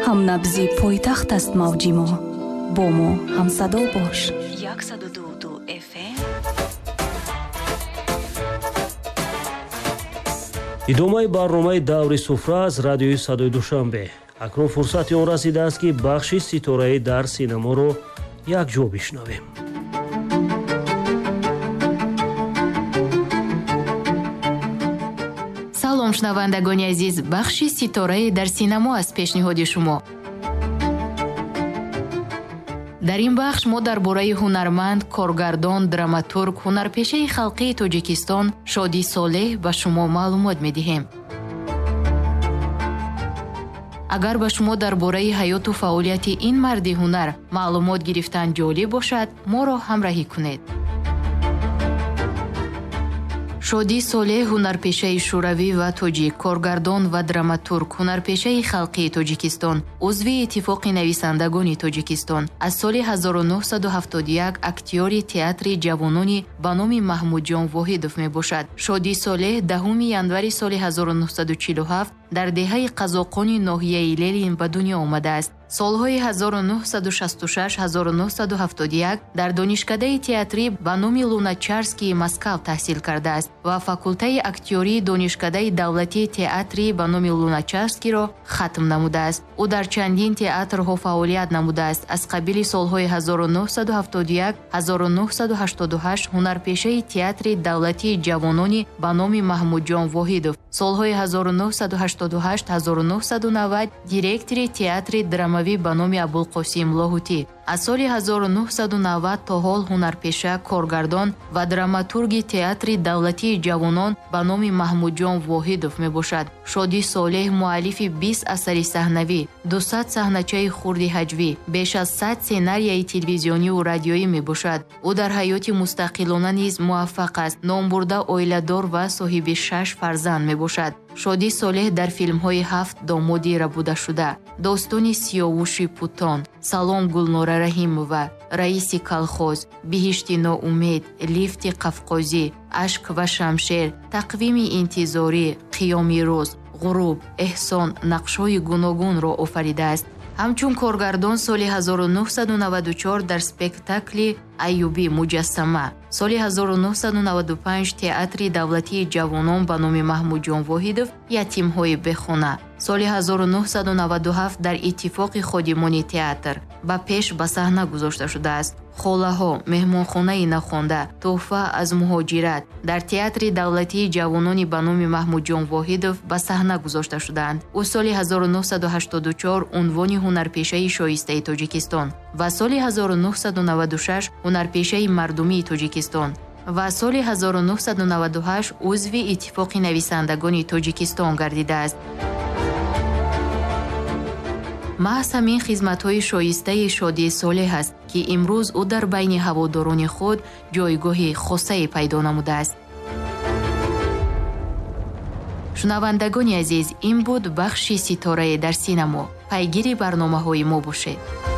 ҳамнабзи пойтахт аст мавҷи мо. бо мо ҳамсадо бош. 102 FM. идомаи барномаи даври суфра аз радиои садои душанбе. акнун фурсати он расидааст ки бахши ситораи дар синаморо якҷо бишнавем. салом шунавандагони азиз, бахши ситораи дар синамо аз пешниҳоди шумо. дар ин бахш мо дар бораи ҳунарманд, коргардон, драматург, ҳунарпешаи халқии тоҷикистон Шодӣ Солеҳ ба шумо маълумот медиҳем. агар ба шумо дар бораи ҳаёту фаъолияти ин марди ҳунар маълумот гирифтан ҷолиб бошад, моро ҳамроҳӣ кунед. Шодӣ Солеҳ ҳунарпешаи шӯравӣ ва тоҷик, коргардон ва драматург, ҳунарпешаи халқии Тоҷикистон, узви иттифоқи нависандагони Тоҷикистон. Аз соли 1971 актёри театри ҷавонони ба номи Маҳмудҷон Воҳидов мебошад. Шодӣ Солеҳ 10 январи соли 1947 дар деҳаи Қазоқони ноҳияи Лелин ба дунё омадааст. солҳои 1966-1971 дар донишкадаи театрӣ ба номи Луначарскии Москав таҳсил кардааст ва факултаи актёрии донишкадаи давлатии театри ба номи Луначарскиро хатм намудааст. ӯ дар чандин театрҳо фаъолият намудааст. аз қабили солҳои 1971-1988 ҳунарпешаи театри давлатии ҷавонони ба номи Маҳмудҷон Воҳидов, солҳои 1988-1990 директори театри драмавӣ ба номи Абулқосим Лоҳутӣ. аз соли 1990 то ҳол ҳунарпеша, коргардон ва драматурги театри давлатии ҷавонон ба номи Маҳмудҷон Воҳидов мебошад. Шодӣ Солеҳ муаллифи 20 асари саҳнавӣ, 200 саҳначаи хурди ҳаҷвӣ, беш аз 100 сценарияи телевизиониву радиоӣ мебошад. ӯ дар ҳаёти мустақилона низ муваффақ аст. номбурда оиладор ва соҳиби 6 фарзанд мебошад. Шодӣ Солеҳ дар филмҳои 7 домоди Рабудашуда, достони Сиёвуши Путон, Салом Гулнора Раҳимова, Раиси колхоз, Биҳишти ноумед, Лифти Қавқозӣ, Ашк ва Шамшер, Тақвими интизорӣ, Қиёми рӯз, Ғуруб, Эҳсон нақшҳои гуногунро офаридааст. ҳамчун коргардон соли 1994 дар спектакли Айюбӣ муҷассама, соли 1995 театри давлатии ҷавонон ба номи Маҳмудҷон Воҳидов Ятимҳои бехона, соли 1997 дар иттифоқи ходимони театр ба пеш ба саҳна гузошта шудааст. холаҳо, меҳмонхонаи нахонда, тӯҳфа аз муҳоҷират дар театри давлатии ҷавонони ба номи Маҳмудҷон Воҳидов ба саҳна гузошта шудаанд. ӯ соли 1984 унвони ҳунарпешаи шоистаи Тоҷикистон ва соли 1996 ҳунарпешаи мардумии Тоҷикистон ва соли 1998 узви иттифоқи нависандагони Тоҷикистон гардидааст. маҳз ҳамин хизматҳои шоистаи Шодӣ Солеҳ аст, ки имрӯз ӯ дар байни ҳаводорони худ ҷойгоҳи хосае пайдо намудааст. шунавандагони азиз, ин буд бахши ситорае дар синамо. пайгири барномаҳои мо бошед.